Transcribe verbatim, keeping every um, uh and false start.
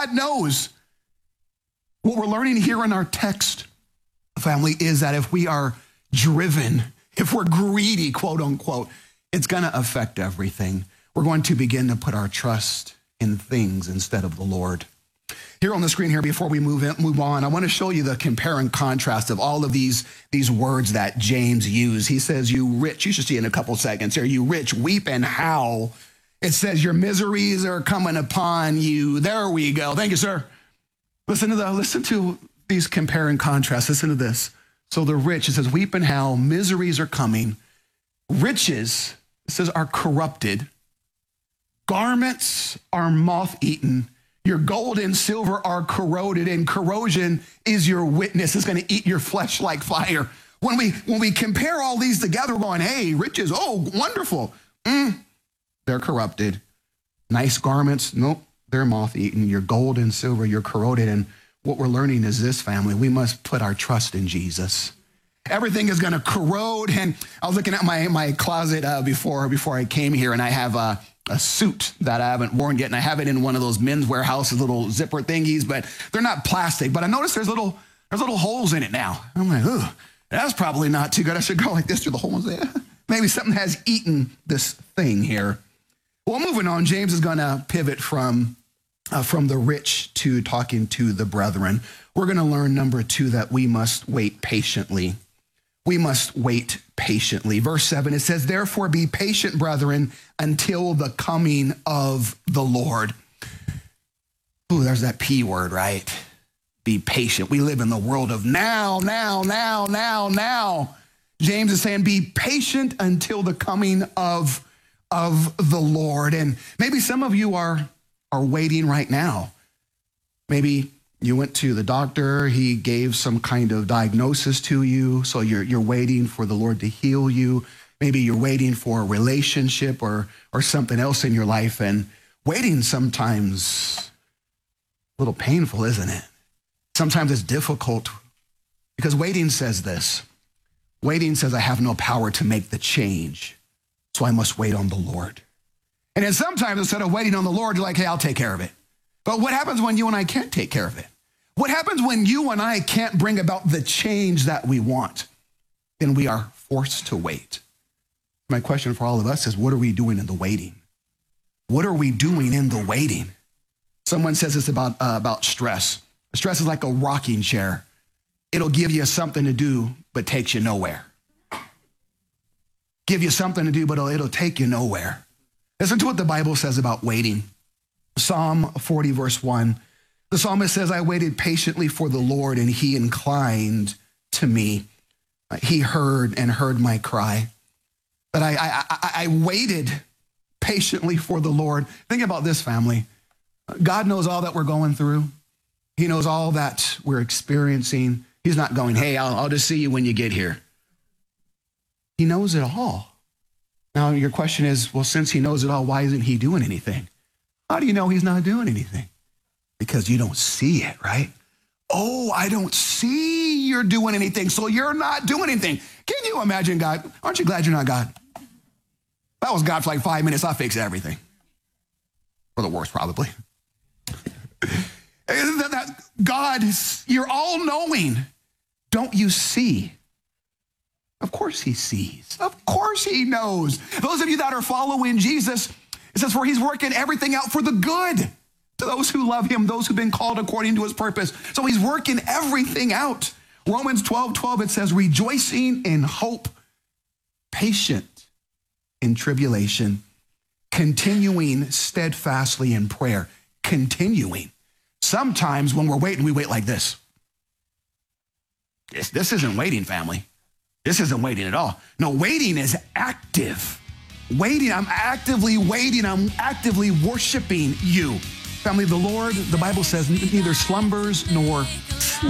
God knows. What we're learning here in our text, family, is that if we are driven, if we're greedy, quote unquote, it's going to affect everything. We're going to begin to put our trust in things instead of the Lord. Here on the screen here, before we move in, move on, I want to show you the compare and contrast of all of these, these words that James used. He says, you rich, you should see in a couple seconds here, you rich, weep and howl. It says your miseries are coming upon you. There we go. Thank you, sir. Listen to the, listen to these compare and contrast. Listen to this. So the rich, it says, weep and howl, miseries are coming. Riches, it says, are corrupted. Garments are moth-eaten. Your gold and silver are corroded, and corrosion is your witness. It's going to eat your flesh like fire. When we when we compare all these together, we're going, hey, riches, oh, wonderful. Mm, they're corrupted. Nice garments, nope, they're moth-eaten. Your gold and silver, you're corroded. And what we're learning is this, family, we must put our trust in Jesus. Everything is going to corrode. And I was looking at my, my closet uh, before, before I came here, and I have a, a suit that I haven't worn yet, and I have it in one of those Men's Warehouses, little zipper thingies, but they're not plastic. But I noticed there's little there's little holes in it now. I'm like, oh, that's probably not too good. I should go like this through the holes there. Maybe something has eaten this thing here. Well, moving on, James is going to pivot from uh, from the rich to talking to the brethren. We're going to learn, number two, that we must wait patiently. We must wait patiently. Verse seven, it says, therefore be patient, brethren, until the coming of the Lord. Ooh, there's that P word, right? Be patient. We live in the world of now, now, now, now, now. James is saying, be patient until the coming of, of the Lord. And maybe some of you are, are waiting right now. Maybe you went to the doctor, he gave some kind of diagnosis to you, so you're you're waiting for the Lord to heal you. Maybe you're waiting for a relationship or or something else in your life, and waiting sometimes a little painful, isn't it? Sometimes it's difficult because waiting says this. Waiting says I have no power to make the change, so I must wait on the Lord. And then sometimes instead of waiting on the Lord, you're like, hey, I'll take care of it. But what happens when you and I can't take care of it? What happens when you and I can't bring about the change that we want? Then we are forced to wait. My question for all of us is, what are we doing in the waiting? What are we doing in the waiting? Someone says this about, uh, about stress. Stress is like a rocking chair. It'll give you something to do, but takes you nowhere. Give you something to do, but it'll, it'll take you nowhere. Listen to what the Bible says about waiting. Psalm forty, verse one. The psalmist says, I waited patiently for the Lord, and he inclined to me. He heard and heard my cry. But I, I, I, I waited patiently for the Lord. Think about this, family. God knows all that we're going through. He knows all that we're experiencing. He's not going, hey, I'll, I'll just see you when you get here. He knows it all. Now, your question is, well, since he knows it all, why isn't he doing anything? How do you know he's not doing anything? Because you don't see it, right? Oh, I don't see you're doing anything, so you're not doing anything. Can you imagine God? Aren't you glad you're not God? That was God for like five minutes. I fixed everything. For the worst, probably. God, you're all knowing. Don't you see? Of course he sees. Of course he knows. Those of you that are following Jesus, it says, for he's working everything out for the good to those who love him, those who've been called according to his purpose. So he's working everything out. Romans twelve twelve, it says, rejoicing in hope, patient in tribulation, continuing steadfastly in prayer, continuing. Sometimes when we're waiting, we wait like this. This, this isn't waiting, family. This isn't waiting at all. No, waiting is active. Waiting, I'm actively waiting. I'm actively worshiping you. Family, the Lord, the Bible says, neither slumbers nor sleeps.